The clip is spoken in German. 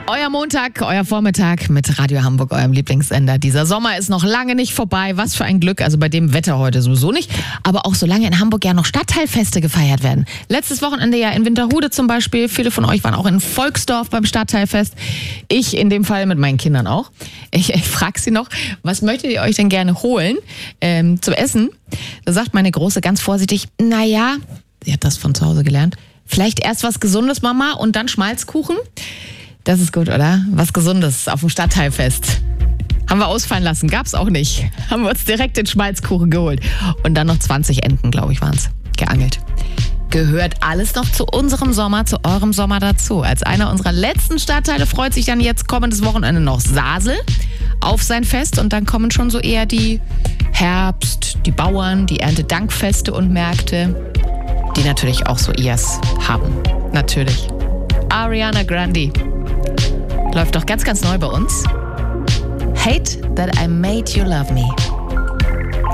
Euer Montag, euer Vormittag mit Radio Hamburg, eurem Lieblingssender. Dieser Sommer ist noch lange nicht vorbei. Was für ein Glück, also bei dem Wetter heute sowieso nicht. Aber auch solange in Hamburg ja noch Stadtteilfeste gefeiert werden. Letztes Wochenende ja in Winterhude zum Beispiel. Viele von euch waren auch in Volksdorf beim Stadtteilfest. Ich in dem Fall mit meinen Kindern auch. Ich frage sie noch, was möchtet ihr euch denn gerne holen zum Essen? Da sagt meine Große ganz vorsichtig, naja, sie hat das von zu Hause gelernt, vielleicht erst was Gesundes, Mama, und dann Schmalzkuchen. Das ist gut, oder? Was Gesundes auf dem Stadtteilfest. Haben wir ausfallen lassen, gab's auch nicht. Haben wir uns direkt den Schmalzkuchen geholt. Und dann noch 20 Enten, glaube ich, waren's. Geangelt. Gehört alles noch zu unserem Sommer, zu eurem Sommer dazu. Als einer unserer letzten Stadtteile freut sich dann jetzt kommendes Wochenende noch Sasel auf sein Fest. Und dann kommen schon so eher die Herbst, die Bauern, die Erntedankfeste und Märkte, die natürlich auch so ihrs haben. Natürlich. Ariana Grande. Läuft doch ganz, ganz neu bei uns. Hate that I made you love me.